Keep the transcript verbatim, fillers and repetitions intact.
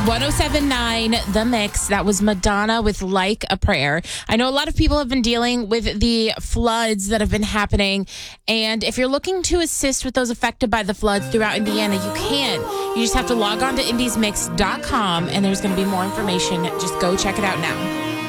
one oh seven point nine The Mix. That was Madonna with Like a Prayer. I know a lot of people have been dealing with the floods that have been happening. And if you're looking to assist with those affected by the floods throughout Indiana, you can. You just have to log on to indies mix dot com and there's going to be more information. Just go check it out now.